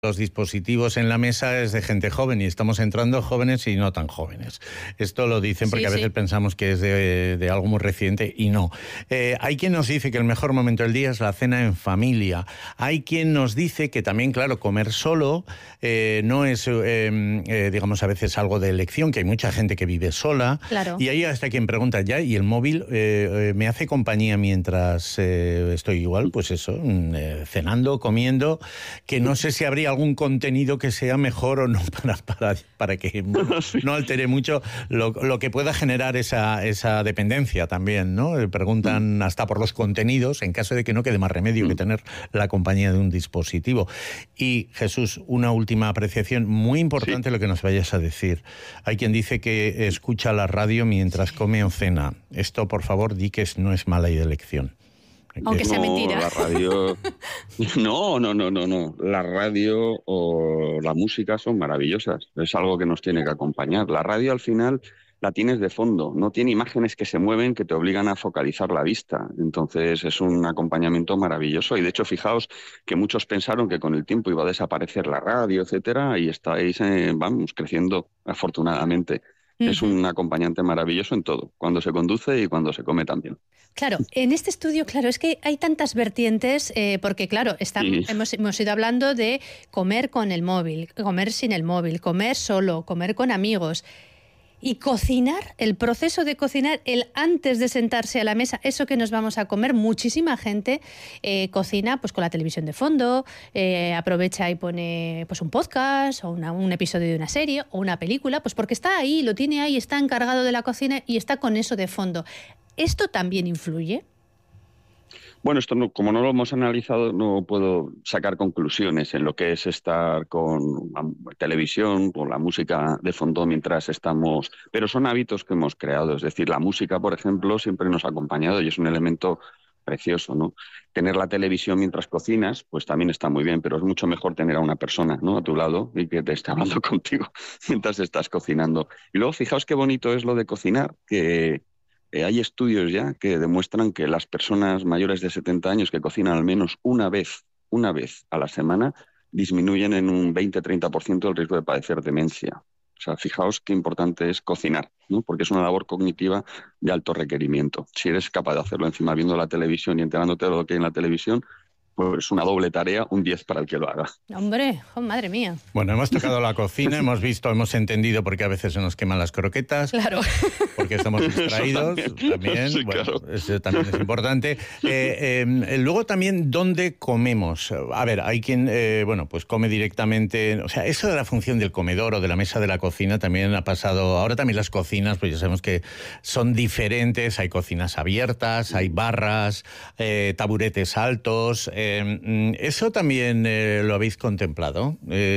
los dispositivos en la mesa es de gente joven y estamos entrando jóvenes y no tan jóvenes. Esto lo dicen porque a veces pensamos que es de algo muy reciente y no. Hay quien nos dice que el mejor momento del día es la cena en familia. Hay quien nos dice que también, claro, comer solo no es, digamos, a veces algo de elección, que hay mucha gente que vive sola. Claro. Y ahí hasta quien pregunta, ¿ya? ¿Y el móvil me hace compañía mientras estoy igual? Pues eso, cenando, comiendo, que no sé si habría algún contenido que sea mejor o no para que no altere mucho lo que pueda generar esa dependencia también, ¿no? Preguntan hasta por los contenidos, en caso de que no quede más remedio que tener la compañía de un dispositivo. Y Jesús, una última apreciación, muy importante lo que nos vayas a decir. Hay quien dice que escucha la radio mientras come o cena. Esto, por favor, di que no es mala elección. Aunque sea mentira. La radio... No. La radio o la música son maravillosas. Es algo que nos tiene que acompañar. La radio, al final, la tienes de fondo. No tiene imágenes que se mueven que te obligan a focalizar la vista. Entonces, es un acompañamiento maravilloso. Y, de hecho, fijaos que muchos pensaron que con el tiempo iba a desaparecer la radio, etcétera, y estáis, vamos, creciendo, afortunadamente. Es un acompañante maravilloso en todo, cuando se conduce y cuando se come también. Claro, en este estudio, claro, es que hay tantas vertientes, porque claro, hemos ido hablando de comer con el móvil, comer sin el móvil, comer solo, comer con amigos. Y cocinar, el proceso de cocinar, el antes de sentarse a la mesa, eso que nos vamos a comer, muchísima gente cocina pues con la televisión de fondo, aprovecha y pone pues un podcast o un episodio de una serie o una película, pues porque está ahí, lo tiene ahí, está encargado de la cocina y está con eso de fondo. ¿Esto también influye? Bueno, esto no, como no lo hemos analizado, no puedo sacar conclusiones en lo que es estar con la televisión, con la música de fondo mientras estamos... Pero son hábitos que hemos creado. Es decir, la música, por ejemplo, siempre nos ha acompañado y es un elemento precioso, ¿no? Tener la televisión mientras cocinas, pues también está muy bien, pero es mucho mejor tener a una persona, ¿no?, a tu lado y que te esté hablando contigo mientras estás cocinando. Y luego, fijaos qué bonito es lo de cocinar, que... hay estudios ya que demuestran que las personas mayores de 70 años que cocinan al menos una vez a la semana disminuyen en un 20-30% el riesgo de padecer demencia. O sea, fijaos qué importante es cocinar, ¿no? Porque es una labor cognitiva de alto requerimiento. Si eres capaz de hacerlo encima viendo la televisión y enterándote de lo que hay en la televisión, pues es una doble tarea, un 10 para el que lo haga. Hombre, oh, madre mía. Bueno, hemos tocado la cocina, hemos entendido por qué a veces se nos queman las croquetas. Claro. Porque estamos distraídos. También, sí, bueno, claro. Eso también es importante. Luego también, ¿dónde comemos? A ver, hay quien, pues come directamente... O sea, eso de la función del comedor o de la mesa de la cocina también ha pasado... Ahora también las cocinas, pues ya sabemos que son diferentes. Hay cocinas abiertas, hay barras, taburetes altos... ¿Eso también lo habéis contemplado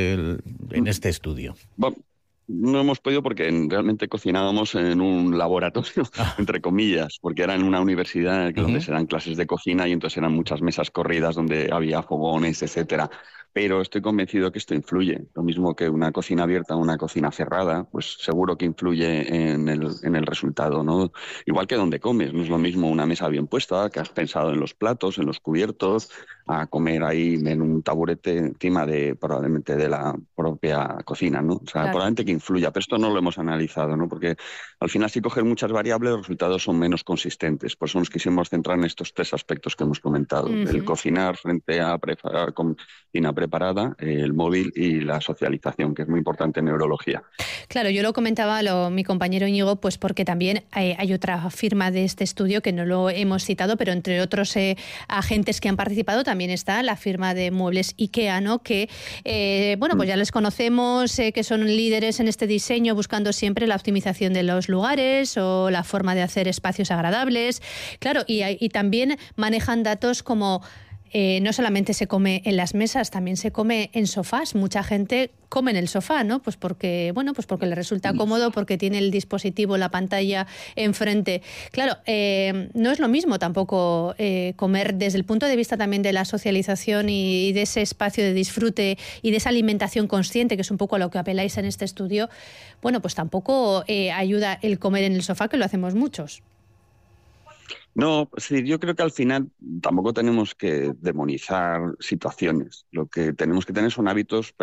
en este estudio? Bueno, no hemos podido porque realmente cocinábamos en un laboratorio, entre comillas, porque era en una universidad donde se dan clases de cocina y entonces eran muchas mesas corridas donde había fogones, etcétera. Pero estoy convencido que esto influye. Lo mismo que una cocina abierta o una cocina cerrada, pues seguro que influye en el resultado, ¿no? Igual que donde comes. No es lo mismo una mesa bien puesta, que has pensado en los platos, en los cubiertos, a comer ahí en un taburete encima probablemente de la propia cocina, ¿no? O sea, claro, probablemente que influya, pero esto no lo hemos analizado, ¿no? Porque al final, si coges muchas variables, los resultados son menos consistentes. Por eso nos quisimos centrar en estos tres aspectos que hemos comentado. El cocinar frente a preparar cocina preparada, el móvil y la socialización, que es muy importante en neurología. Claro, yo lo comentaba mi compañero Íñigo, pues porque también hay otra firma de este estudio que no lo hemos citado, pero entre otros agentes que han participado también está la firma de muebles IKEA, ¿no? Que, pues ya les conocemos, que son líderes en este diseño, buscando siempre la optimización de los lugares o la forma de hacer espacios agradables. Claro, y también manejan datos como... no solamente se come en las mesas, también se come en sofás. Mucha gente come en el sofá, ¿no? Pues porque le resulta cómodo, porque tiene el dispositivo, la pantalla enfrente. Claro, no es lo mismo tampoco comer desde el punto de vista también de la socialización y de ese espacio de disfrute y de esa alimentación consciente, que es un poco a lo que apeláis en este estudio. Bueno, pues tampoco ayuda el comer en el sofá, que lo hacemos muchos. No, sí, yo creo que al final tampoco tenemos que demonizar situaciones. Lo que tenemos que tener son hábitos